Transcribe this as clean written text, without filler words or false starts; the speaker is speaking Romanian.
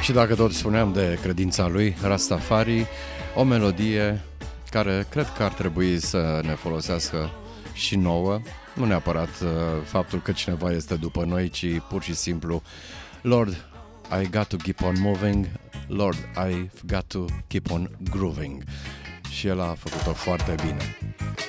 Și dacă tot spuneam de credința lui, Rastafari, o melodie care cred că ar trebui să ne folosească și nouă, nu neapărat faptul că cineva este după noi, ci pur și simplu Lord, I got to keep on moving, Lord, I've got to keep on grooving. Și el a făcut-o foarte bine.